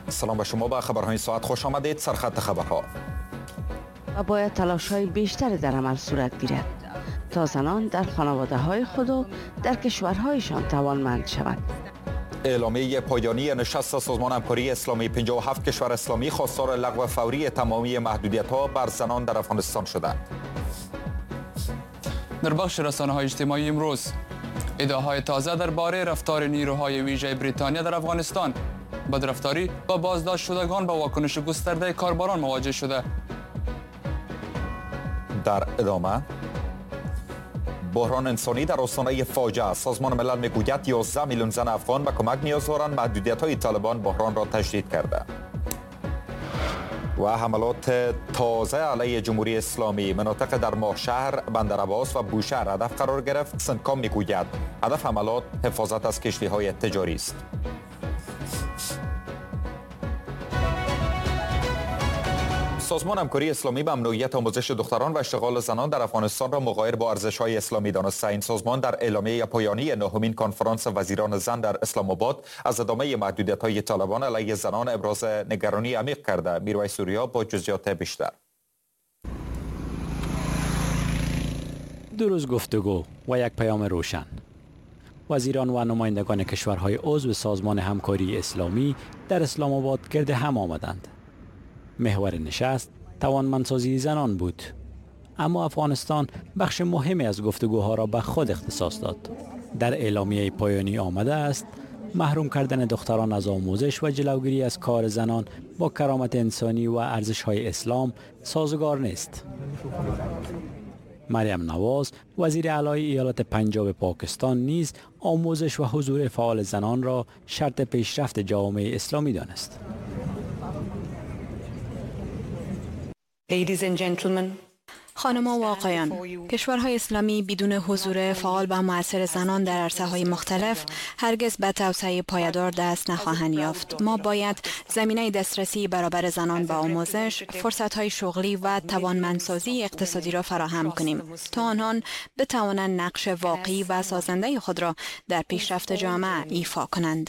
سلام به شما، با خبرهای ساعت خوش آمدید. سرخط خبرها. و باید تلاش‌های بیشتری در عمل صورت گیرد تا زنان در خانواده‌های خود و در کشورهایشان توانمند شوند. اعلامیه پایانی نشست سازمان همکاری اسلامی 57 کشور اسلامی خواستار لغو فوری تمامی محدودیت‌ها بر زنان در افغانستان شدند. در بخش رسانه‌های اجتماعی امروز ادعاهای تازه درباره رفتار نیروهای ویژه بریتانیا در افغانستان، بدرفتاری با بازداشت شدگان با واکنش گسترده کاربران مواجه شده. در ادامه بحران انسانی در آستانه فاجعه. سازمان ملل میگوید 11 میلیون زن افغان به کمک نیاز دارند. محدودیت‌های طالبان بحران را تشدید کرده. و حملات تازه علیه جمهوری اسلامی. مناطق در ماهشهر، بندرعباس و بوشهر هدف قرار گرفت. سنتکام میگوید هدف حملات حفاظت از کشتی‌های تجاری است. سازمان همکاری اسلامی به امنیت آموزش دختران و اشتغال زنان در افغانستان را مغایر با ارزش‌های اسلامی دانسته. این سازمان در اعلامیه پایانی نهمین کنفرانس وزیران زن در اسلام آباد از ادامه محدودیت‌های طالبان علیه زنان ابراز نگرانی عمیق کرده. میرویس سوریا با جزئیات بیشتر. دو روز گفتگو و یک پیام روشن. وزیران و نمایندگان کشورهای عضو سازمان همکاری اسلامی در اسلام آباد گرد هم آمدند. محور نشست توانمندسازی زنان بود، اما افغانستان بخش مهمی از گفتگوها را به خود اختصاص داد. در اعلامیه پایانی آمده است محروم کردن دختران از آموزش و جلوگیری از کار زنان با کرامت انسانی و ارزش‌های اسلام سازگار نیست. مریم نواز وزیر اعلی ایالت پنجاب پاکستان نیز آموزش و حضور فعال زنان را شرط پیشرفت جامعه اسلامی دانست. خانم‌ها و آقایان، کشورهای اسلامی بدون حضور فعال و مؤثر زنان در عرصه‌های مختلف هرگز به توسعه پایدار دست نخواهند یافت. ما باید زمینه دسترسی برابر زنان به آموزش، فرصت‌های شغلی و توانمندسازی اقتصادی را فراهم کنیم تا آنان بتوانند نقش واقعی و سازنده خود را در پیشرفت جامعه ایفا کنند.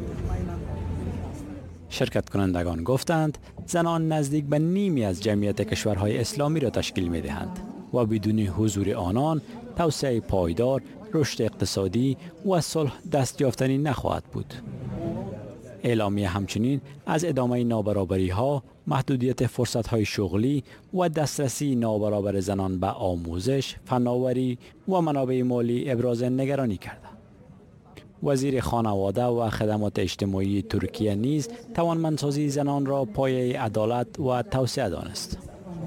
شرکت کنندگان گفتند زنان نزدیک به نیمی از جمعیت کشورهای اسلامی را تشکیل می دهند و بدون حضور آنان توسعه پایدار، رشد اقتصادی و صلح دست یافتنی نخواهد بود. اعلامیه همچنین از ادامه نابرابری ها، محدودیت فرصت های شغلی و دسترسی نابرابر زنان به آموزش، فناوری و منابع مالی ابراز نگرانی کرد. وزیر خانواده و خدمات اجتماعی ترکیه نیز توانمندسازی زنان را پایه عدالت و توسعه دانست.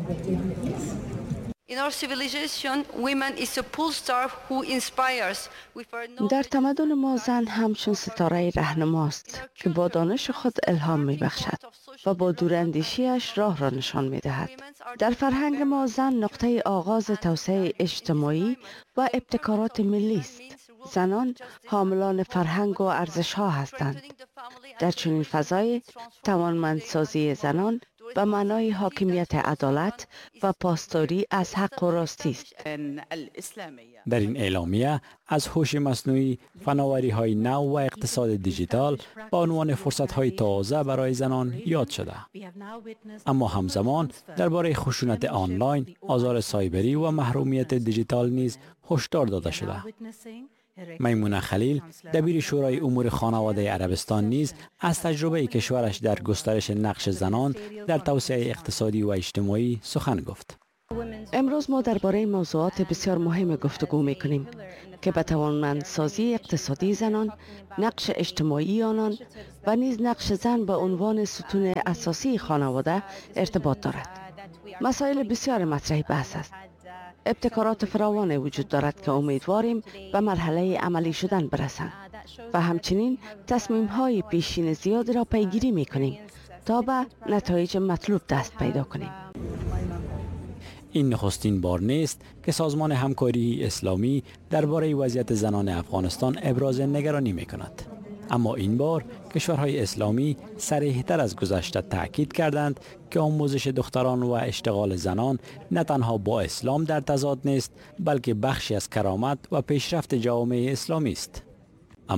در تمدن ما زن همچون ستاره رهنماست که با دانش خود الهام می بخشد و با دوراندیشیش راه را نشان می دهد. در فرهنگ ما زن نقطه آغاز توسعه اجتماعی و ابتکارات ملی است. زنان حاملان فرهنگ و ارزش ها هستند. در چنین فضای توانمندسازی زنان به معنای حاکمیت عدالت و پاسداری از حق و راستی است. در این اعلامیه از هوش مصنوعی، فناوری های نو و اقتصاد دیجیتال به عنوان فرصت های تازه برای زنان یاد شده. اما همزمان درباره خشونت آنلاین، آزار سایبری و محرومیت دیجیتال نیز هشدار داده شده. میمونه خلیل دبیر شورای امور خانواده عربستان نیز از تجربه کشورش در گسترش نقش زنان در توسعه اقتصادی و اجتماعی سخن گفت. امروز ما درباره موضوعات بسیار مهم گفتگو می‌کنیم که به توانمندسازی اقتصادی زنان، نقش اجتماعی آنان و نیز نقش زن به عنوان ستون اساسی خانواده ارتباط دارد. مسائل بسیار مطرح بحث است. ابتکارات فراوان وجود دارد که امیدواریم به مرحله عملی شدن برسند و همچنین تصمیم‌های پیشین زیاد را پیگیری می‌کنیم تا به نتایج مطلوب دست پیدا کنیم. این نخستین بار نیست که سازمان همکاری اسلامی درباره وضعیت زنان افغانستان ابراز نگرانی می‌کند. اما این بار کشورهای اسلامی صریح‌تر از گذشته تاکید کردند که آموزش دختران و اشتغال زنان نه تنها با اسلام در تضاد نیست، بلکه بخشی از کرامت و پیشرفت جامعه اسلامی است. اما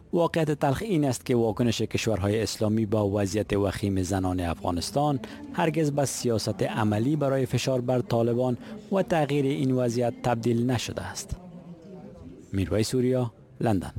واقعیت تلخ این است که واکنش کشورهای اسلامی با وضعیت وخیم زنان افغانستان هرگز به سیاست عملی برای فشار بر طالبان و تغییر این وضعیت تبدیل نشده است. میرویس سوریا، لندن.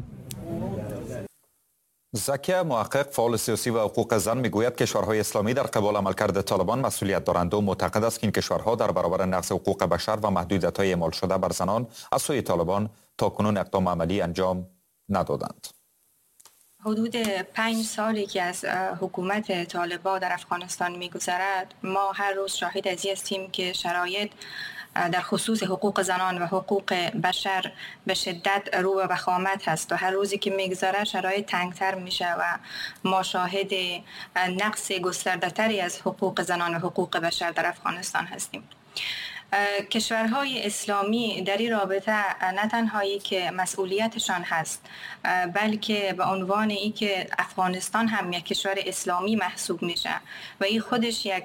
زکیه محقق فعال سیاسی و حقوق زن میگوید کشورهای اسلامی در قبال عملکرد طالبان مسئولیت دارند و معتقد است که این کشورها در برابر نقض حقوق بشر و محدودیت‌های اعمال شده بر زنان از سوی طالبان تاکنون اقدام عملی انجام ندادند. حدود 5 سالی که از حکومت طالبان در افغانستان می‌گذرد، ما هر روز شاهد از این هستیم که شرایط در خصوص حقوق زنان و حقوق بشر به شدت رو به وخامت هست و هر روزی که میگذره شرایط تنگتر میشه و ما شاهد نقص گسترده‌تری از حقوق زنان و حقوق بشر در افغانستان هستیم. کشورهای اسلامی در این رابطه نه تنهایی که مسئولیتشان هست، بلکه به عنوان ای که افغانستان هم یک کشور اسلامی محسوب میشه و این خودش یک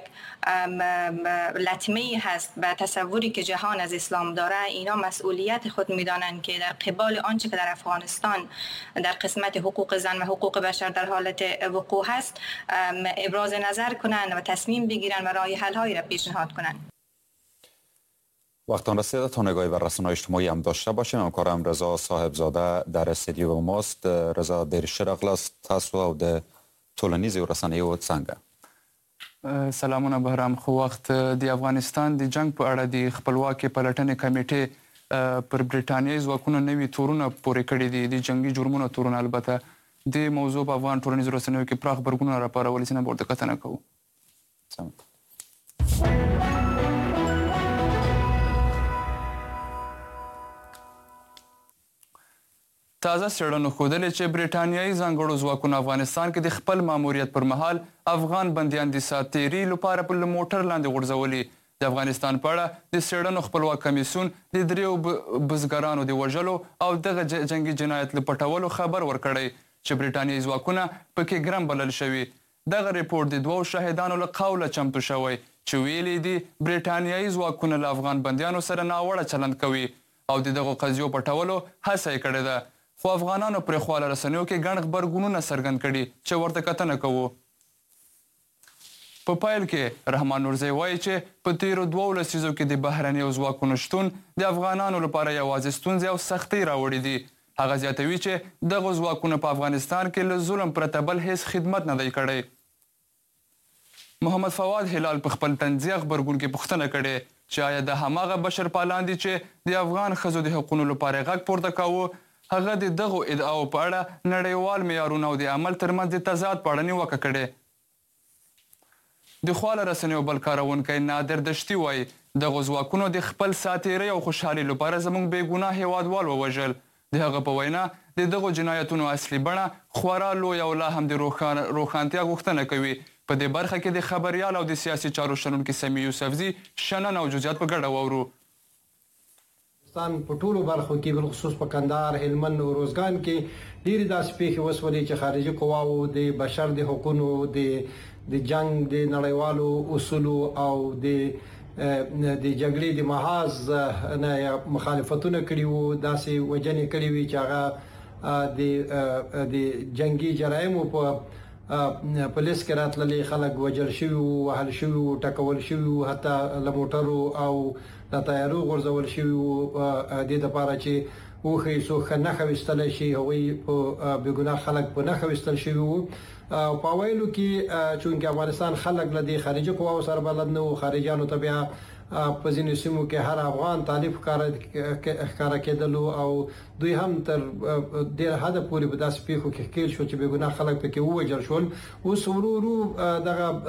لطمه هست به تصوری که جهان از اسلام داره، اینا مسئولیت خود میدانند که در قبال آنچه که در افغانستان در قسمت حقوق زن و حقوق بشر در حالت وقوع هست ابراز نظر کنند و تصمیم بگیرند و راه حل هایی را پیشنهاد کنند. وقتان رسیده تا نگاهی بر رسانه‌های اجتماعی هم داشته باشیم. همکارم رضا صاحبزاده در استودیو با ماست. رضا دیر شرق لاست تاسو او د ټولنیزو رسنیو څنګه؟ سلامونه بهرام. خو وخت د افغانستان د جنگ په اړه د خپلواکۍ پلټنې کمیټې پر برټانیې ځواکونو نوي تورونه پورې کړي دي، د جنگي جرمونو تورونه. البته د موضوع په افغان ټولنیزو رسنیو کې پراخ غبرګونونه راپارولي، څنګه ورته کتنه کوو. تازه څېړنو ښودلې چې برټانیایي ځانګړو ځواکونو افغانستان کې د خپل ماموریت پر مهال افغان بندیان د ساتیري لپاره په موټر لاندې غورځولي. د افغانستان په اړه د څېړنو خپلواک کمیسیون د 3 بزګرانو د وژلو او دغه جنگي جنایت له پټولو خبر ورکړی چې برټانیایي ځواکونه پکې ګرم بلل شوي. دغه ریپورت د 2 شاهدانو له قوله چمتو شوی چې ویلي دي برټانیایي ځواکونه له افغان بندیانو سره ناوړه چلند کوي او د دغو قضیو پټولو هڅه یې کړې ده. خو افغانانو پرې خواله رسنیو کې ګڼ غبرګونونه څرګند کړي چې ورته کتنه کوو. په پایل کې رحمان نورزی وایي چې په تیرو 2 لسیزو کې د بهرنیو ځواکونو شتون د افغانانو لپاره یوازې ستونزې او سختۍ راوړي دي. هغه زیاتوي چې دغه ځواکونه په افغانستان کې له ظلم پرته بل هیڅ خدمت نه دی کړی. محمد فواد هلال په خپل طنزیه غبرګون کې پوښتنه کړې چې آیا د هماغه بشر پالان دي چې د افغان ښځو د حقونو لپاره غږ پورته کاوه. هغه د دغو ادعاو په اړه نړیوال معیارونه او د عمل ترمنځ د تضاد په اړه نیوکه کړې. د خواله رسنیو بل کاروونکی نادر دشتي وایي دغو ځواکونو د خپل ساتیرۍ او خوشحالۍ لپاره زموږ بېګناه هیوادوال ووژل. د هغه په وینا د دغو جنایتونو اصلي بڼه خورا لوی او لا هم د روښانتیا غوښتنه کوي. په دې برخه کې د خبریال او د سیاسي چارو شنونکي سمیع یوسفزي شننه او جزئیات په ګډه واورو. په ټولو برخو کې بالخصوص په کندهار، هلمند او روزګان کې ډېرې داسې پیښې وسولې چې خارجي قواو د بشر د حقوقو د جنگ د نړیوالو اصولو او د جګړې د محاذ نه مخالفتونه کړي وو، داسې وجنې کړي وي چې هغه د جنگي جرایمو په پولیس کې راتللي خلک وژل شوي وو، وهل شوي وو، ټکول شوي وو، حتی له موټرو او د طیارو غورځول شوي وو د دې لپاره چې وښیي څوک نښه ویستلی شي. هغوی په بېګناه خلک په نښه ویستل شوي وو. په اوایلو کې چونکې افغانستان خلک له دې خارجي قواو سره بلد نه وو، خارجیانو ته بیا په ځینو سیمو کې هر افغان طالب ښکاره کېدلو او دوی هم تر ډېر حده پورې په داسې پیښو کې ښکېل شو چې بېګناه خلک پکې ووژل شول. اوس ورو ورو دغه